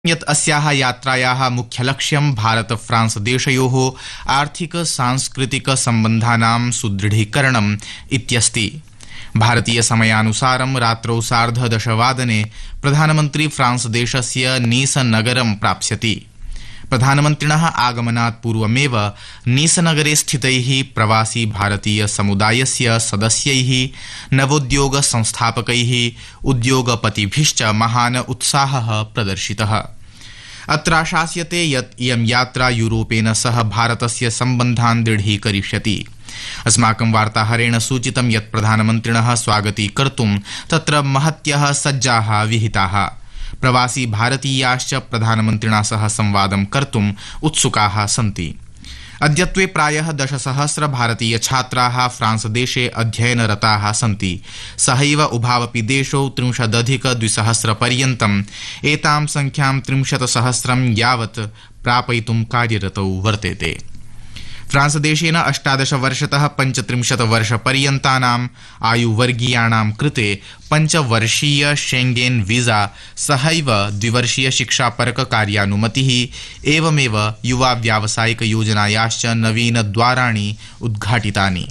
यत् अस्याः यात्रायाः मुख्यलक्ष्यं भारत फ्रांस देशयोः आर्थिक सांस्कृतिक सम्बन्धानां सुदृढीकरणम् इत्यस्ति। भारतीय समयानुसारं रात्रौ 10:30 प्रधानमन्त्री फ्रांस देशस्य नीस नगरं प्राप्स्यति। प्रधानमन्त्रिणः आगमनात् पूर्वमेव नीस नगरे स्थितैः प्रवासी भारतीय समुदायस्य सदस्यैः नवोद्योग संस्थापकैः उद्योगपतिभिश्च महान् उत्साहः प्रदर्शितः। अत्र आशास्यते यत् इयं यात्रा यूरोपेन सह भारतस्य सम्बन्धान् दृढीकरिष्यति। अस्माकं वार्ताहरेण सूचितं यत् प्रधानमन्त्रिणः स्वागतीकर्तुं तत्र महत्यः सज्जाः विहिताः। प्रवासी भारतीयाश्च प्रधानमन्त्रिणा सह संवादं कर्तुम् उत्सुकाः सन्ति। अद्यत्वे प्रायः 10,000 भारतीय छात्राः फ्रांस देशे अध्ययनरताः सन्ति। सहैव उभावपि देशौ 30,200 पर्यन्तम् एतां संख्यां 30,000 यावत् प्रापयितुं कार्यरतौ वर्तेते। फ्रांस देशेन 18 वर्षतः 35 वर्षपर्यन्तानाम् आयुवर्गीयाणां कृते 5 वर्षीय शेंगेन वीजा सहैव 2 वर्षीय शिक्षापरक कार्यानुमतिः एवमेव युवा व्यावसायिक योजनायाश्च नवीनद्वाराणि उद्घाटितानि।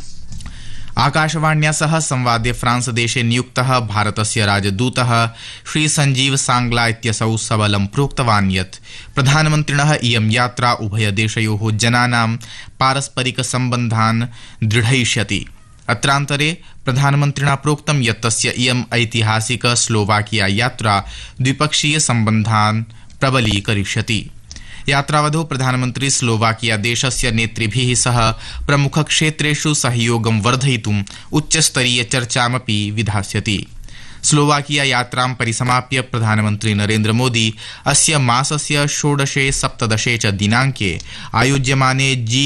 आकाशवाण्या सह संवादे फ्रांस देशे नियुक्तः भारतस्य राजदूतः श्री संजीव सांगला इत्यसौ सबलं प्रोक्तवान् यत् प्रधानमन्त्रिणः इयं यात्रा उभयदेशयोः जनानां पारस्परिक सम्बन्धान् दृढयिष्यति। अत्रान्तरे प्रधानमन्त्रिणा प्रोक्तं यत् तस्य इयं ऐतिहासिक स्लोवाकिया यात्रा द्विपक्षीय सम्बन्धान् प्रबलीकरिष्यति। यात्रावधौ प्रधानमन्त्री स्लोवाकिया देशस्य नेतृभिः सह प्रमुखक्षेत्रेषु सहयोगं वर्धयितुम् उच्चस्तरीय चर्चामपि विधास्यति। स्लोवाकिया यात्रां परिसमाप्य प्रधानमन्त्री नरेन्द्र मोदी अस्य मासस्य 16-17 च दिनाङ्के आयोज्यमाने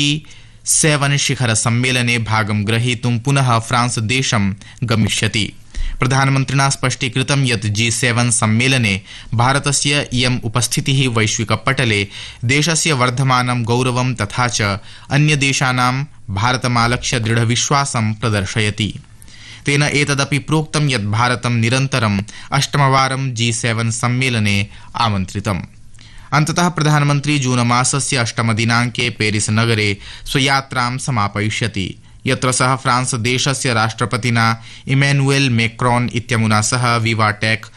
G7 शिखर सम्मेलने भागं ग्रहीतुं पुनः फ्रांस देशं गमिष्यति। प्रधानमन्त्रिणा स्पष्टीकृतं यत् G7 सम्मेलने भारतस्य इयम् उपस्थितिः वैश्विकपटले देशस्य वर्धमानं गौरवं तथा च अन्यदेशानां भारतमालक्ष्य दृढविश्वासं प्रदर्शयति। तेन एतदपि प्रोक्तं यत् भारतं निरन्तरं 8मवारं G7 सम्मेलने आमन्त्रितम्। अन्ततः प्रधानमन्त्री जून मासस्य 8 दिनाङ्के पेरिस नगरे स्वयात्रां समापयिष्यति, यत्र सः फ्रांस देशस्य राष्ट्रपतिना इमैनुएल मैक्रोन इत्यमुना सह विवाटेक्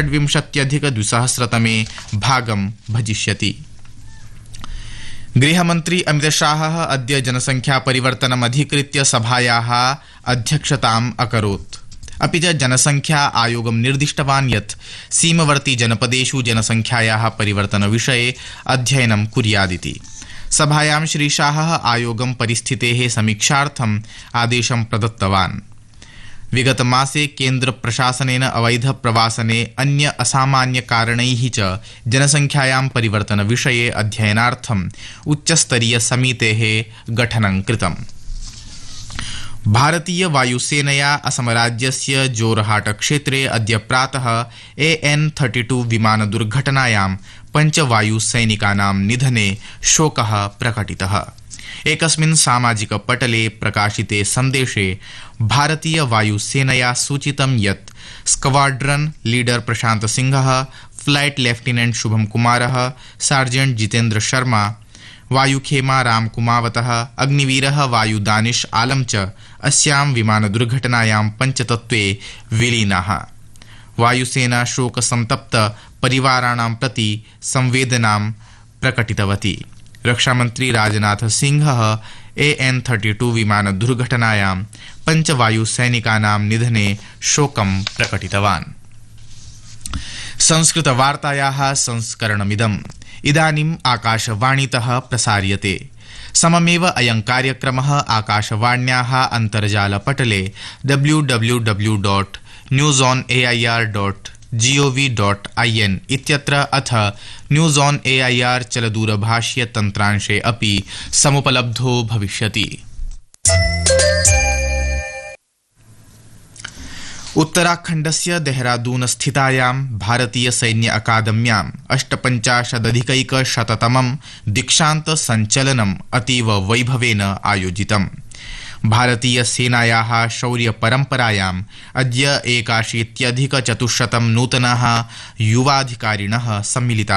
26+200 भागं भजिष्यति। गृहमन्त्री अमितशाहः अद्य जनसंख्या परिवर्तनमधिकृत्य सभायाः अध्यक्षताम् अकरोत्। अपि च जनसंख्या आयोगं निर्दिष्टवान् यत् सीमवर्ती जनपदेषु जनसंख्यायाः परिवर्तनविषये अध्ययनं कुर्यादिति। सभायां श्री शाहः आयोगं परिस्थितेः समीक्षार्थम् आदेशं प्रदत्तवान्। विगत मासे केन्द्र प्रशासनेन अवैध प्रवासने अन्य असामान्य कारणैः च जनसंख्यायां परिवर्तन विषये अध्ययनार्थम् उच्चस्तरीय समितेः गठनं कृतम्। भारतीय वायुसेनया असमराज्यस्य जोरहाट क्षेत्रे अद्य प्रातः AN-32 विमान दुर्घटनायां 5 वायुसैनिकानां निधने शोकः प्रकटितः। एकस्मिन् सामाजिक पटले प्रकाशिते सन्देशे भारतीय वायुसेनया सूचितं यत् स्क्वाड्रन लीडर प्रशांत सिंहः, फ्लाइट लेफ्टिनेंट शुभम कुमारः, सार्जेंट जितेन्द्र शर्मा, वायुखेमा राम कुमावतः, अग्निवीरः वायु दानिश आलम च अस्यां विमान दुर्घटनायां पञ्चतत्त्वे विलीनाः। वायुसेना शोक संतप्त परिवाराणां प्रति संवेदनां प्रकटितवती। रक्षामन्त्री राजनाथ सिंहः AN-32 विमान दुर्घटनायां 5 वायुसैनिकानां निधने शोकं प्रकटितवान्। संस्कृत वार्तायाः संस्करणमिदम् इदानीम् आकाशवाणीतः प्रसार्यते। सममेव अयं कार्यक्रमः आकाशवाण्याः अन्तर्जालपटले www.newsonair.gov.in इत्यत्र अथ न्यूज़ ऑन AIR चलदूरभाष्य तन्त्रांशे अपि समुपलब्धो भविष्यति। उत्तराखण्डस्य देहरादून स्थितायां भारतीय सैन्य अकादम्याम् 58+100तमं दीक्षान्त संचलनम् अतीव वैभवेन आयोजितम्। भारतीय सेनायाः शौर्य परम्परायाम् अद्य 81,400 नूतनाः युवाधिकारिणः सम्मिलिताः